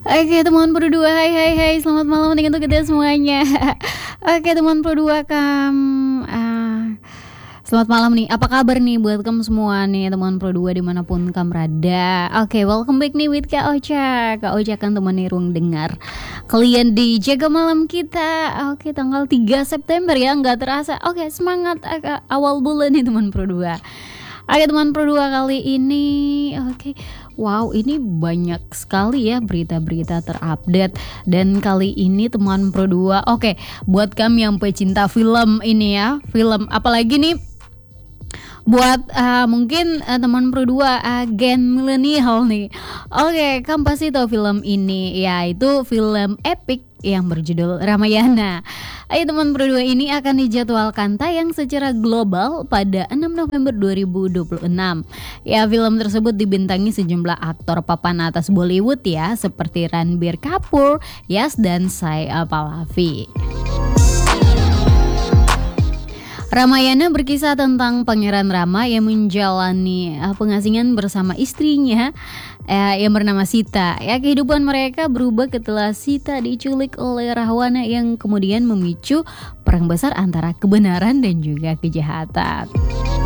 Oke teman berdua, hai selamat malam nih untuk kita semuanya. Oke teman berdua selamat malam nih. Apa kabar nih buat kamu semua nih teman Pro 2 dimanapun kamu berada. Oke, welcome back nih with Kak Ocha. Kak Ocha akan temani ruang dengar kalian di Jaga Malam kita. Oke, tanggal 3 September ya, nggak terasa. Oke, semangat awal bulan nih teman Pro 2. Oke teman Pro 2 kali ini. Oke, wow, ini banyak sekali ya berita-berita terupdate. Dan kali ini teman Pro 2, oke, buat kamu yang pecinta film ini ya, film apalagi nih buat mungkin teman Pro 2 agen milenial nih. Oke, kamu pasti tahu film ini, yaitu film epic yang berjudul Ramayana. Ayo teman Pro 2, ini akan dijadwalkan tayang secara global pada 6 November 2026. Ya, film tersebut dibintangi sejumlah aktor papan atas Bollywood ya, seperti Ranbir Kapoor, Yash dan Sai Pallavi. Ramayana berkisah tentang Pangeran Rama yang menjalani pengasingan bersama istrinya yang bernama Sita. Ya, kehidupan mereka berubah setelah Sita diculik oleh Rahwana yang kemudian memicu perang besar antara kebenaran dan juga kejahatan.